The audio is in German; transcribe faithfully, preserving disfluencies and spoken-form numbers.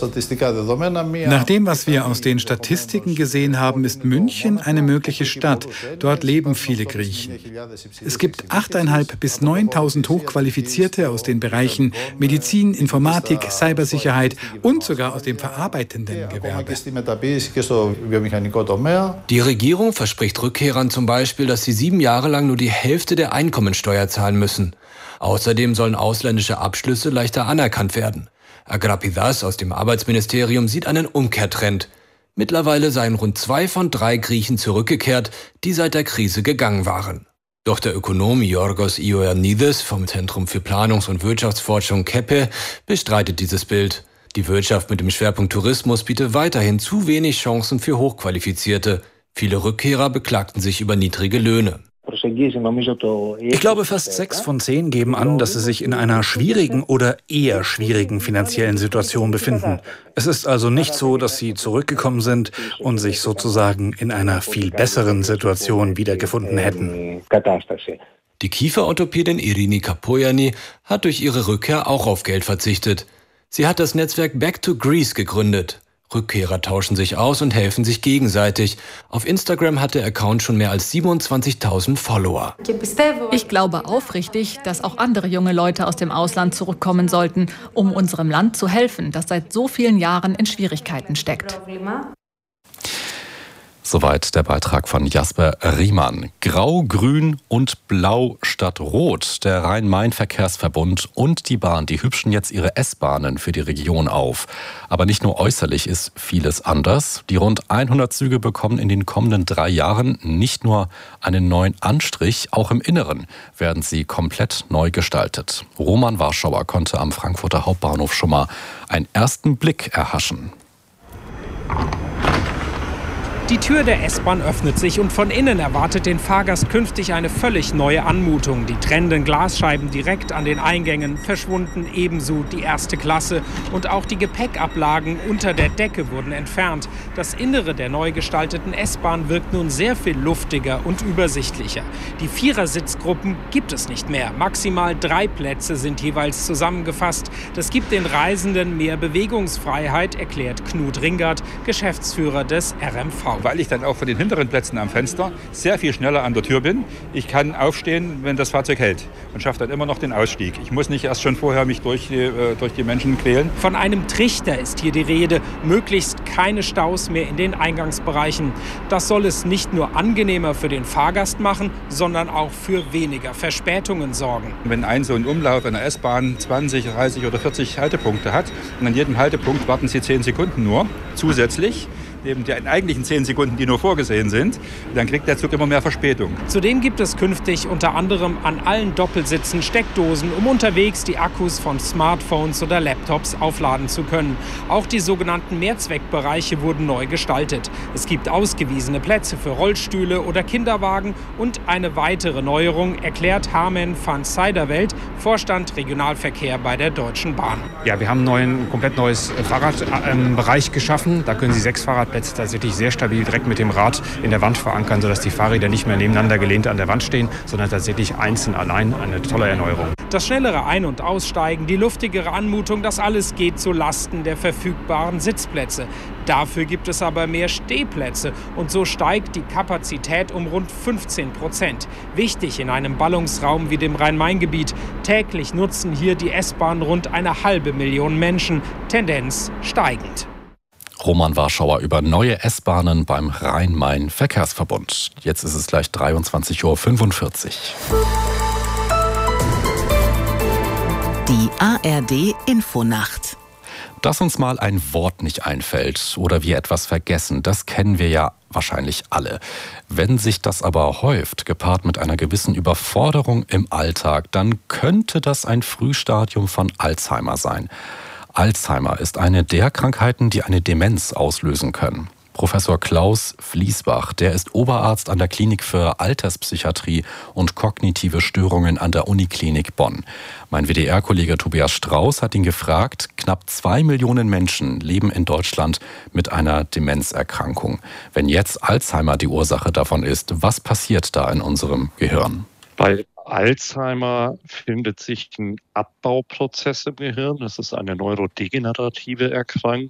Nach dem, was wir aus den Statistiken gesehen haben, ist München eine mögliche Stadt. Dort leben viele Griechen. Es gibt achttausendfünfhundert bis neuntausend Hochqualifizierte aus den Bereichen Medizin, Informatik, Cybersicherheit und sogar aus dem verarbeitenden Gewerbe. Die Regierung verspricht Rückkehrern zum Beispiel, dass sie sieben Jahre lang nur die Hälfte der Einkommensteuer zahlen müssen. Außerdem sollen ausländische Abschlüsse leichter anerkannt werden. Agrapidas aus dem Arbeitsministerium sieht einen Umkehrtrend. Mittlerweile seien rund zwei von drei Griechen zurückgekehrt, die seit der Krise gegangen waren. Doch der Ökonom Yorgos Ioannidis vom Zentrum für Planungs- und Wirtschaftsforschung K E P E bestreitet dieses Bild. Die Wirtschaft mit dem Schwerpunkt Tourismus bietet weiterhin zu wenig Chancen für Hochqualifizierte. Viele Rückkehrer beklagten sich über niedrige Löhne. Ich glaube, fast sechs von zehn geben an, dass sie sich in einer schwierigen oder eher schwierigen finanziellen Situation befinden. Es ist also nicht so, dass sie zurückgekommen sind und sich sozusagen in einer viel besseren Situation wiedergefunden hätten. Die Kieferorthopädin Irini Kapoyani hat durch ihre Rückkehr auch auf Geld verzichtet. Sie hat das Netzwerk Back to Greece gegründet. Rückkehrer tauschen sich aus und helfen sich gegenseitig. Auf Instagram hat der Account schon mehr als siebenundzwanzigtausend Follower. Ich glaube aufrichtig, dass auch andere junge Leute aus dem Ausland zurückkommen sollten, um unserem Land zu helfen, das seit so vielen Jahren in Schwierigkeiten steckt. Soweit der Beitrag von Jasper Riemann. Grau, Grün und Blau statt Rot. Der Rhein-Main-Verkehrsverbund und die Bahn, die hübschen jetzt ihre S-Bahnen für die Region auf. Aber nicht nur äußerlich ist vieles anders. Die rund hundert Züge bekommen in den kommenden drei Jahren nicht nur einen neuen Anstrich, auch im Inneren werden sie komplett neu gestaltet. Roman Warschauer konnte am Frankfurter Hauptbahnhof schon mal einen ersten Blick erhaschen. Die Tür der S-Bahn öffnet sich und von innen erwartet den Fahrgast künftig eine völlig neue Anmutung. Die trennenden Glasscheiben direkt an den Eingängen verschwunden, ebenso die erste Klasse. Und auch die Gepäckablagen unter der Decke wurden entfernt. Das Innere der neu gestalteten S-Bahn wirkt nun sehr viel luftiger und übersichtlicher. Die Vierersitzgruppen gibt es nicht mehr. Maximal drei Plätze sind jeweils zusammengefasst. Das gibt den Reisenden mehr Bewegungsfreiheit, erklärt Knut Ringert, Geschäftsführer des R M V. Weil ich dann auch von den hinteren Plätzen am Fenster sehr viel schneller an der Tür bin. Ich kann aufstehen, wenn das Fahrzeug hält und schaffe dann immer noch den Ausstieg. Ich muss nicht erst schon vorher mich durch die, äh, durch die Menschen quälen. Von einem Trichter ist hier die Rede. Möglichst keine Staus mehr in den Eingangsbereichen. Das soll es nicht nur angenehmer für den Fahrgast machen, sondern auch für weniger Verspätungen sorgen. Wenn ein so ein Umlauf einer S-Bahn zwanzig, dreißig oder vierzig Haltepunkte hat und an jedem Haltepunkt warten Sie zehn Sekunden nur zusätzlich, neben den eigentlichen zehn Sekunden, die nur vorgesehen sind, dann kriegt der Zug immer mehr Verspätung. Zudem gibt es künftig unter anderem an allen Doppelsitzen Steckdosen, um unterwegs die Akkus von Smartphones oder Laptops aufladen zu können. Auch die sogenannten Mehrzweckbereiche wurden neu gestaltet. Es gibt ausgewiesene Plätze für Rollstühle oder Kinderwagen und eine weitere Neuerung, erklärt Harmen van Seiderwelt, Vorstand Regionalverkehr bei der Deutschen Bahn. Ja, wir haben einen neuen, komplett neues Fahrradbereich geschaffen. Da können Sie sechs Fahrradplätze tatsächlich sehr stabil direkt mit dem Rad in der Wand verankern, sodass die Fahrräder nicht mehr nebeneinander gelehnt an der Wand stehen, sondern tatsächlich einzeln allein. Eine tolle Erneuerung. Das schnellere Ein- und Aussteigen, die luftigere Anmutung, das alles geht zu Lasten der verfügbaren Sitzplätze. Dafür gibt es aber mehr Stehplätze und so steigt die Kapazität um rund fünfzehn Prozent. Wichtig in einem Ballungsraum wie dem Rhein-Main-Gebiet. Täglich nutzen hier die S-Bahn rund eine halbe Million Menschen, Tendenz steigend. Roman Warschauer über neue S-Bahnen beim Rhein-Main-Verkehrsverbund. Jetzt ist es gleich dreiundzwanzig Uhr fünfundvierzig. Die A R D-Infonacht. Dass uns mal ein Wort nicht einfällt oder wir etwas vergessen, das kennen wir ja wahrscheinlich alle. Wenn sich das aber häuft, gepaart mit einer gewissen Überforderung im Alltag, dann könnte das ein Frühstadium von Alzheimer sein. Alzheimer ist eine der Krankheiten, die eine Demenz auslösen können. Professor Klaus Fließbach, der ist Oberarzt an der Klinik für Alterspsychiatrie und kognitive Störungen an der Uniklinik Bonn. Mein W D R-Kollege Tobias Strauß hat ihn gefragt, knapp zwei Millionen Menschen leben in Deutschland mit einer Demenzerkrankung. Wenn jetzt Alzheimer die Ursache davon ist, was passiert da in unserem Gehirn? Bei Alzheimer findet sich ein Abbauprozess im Gehirn. Das ist eine neurodegenerative Erkrankung.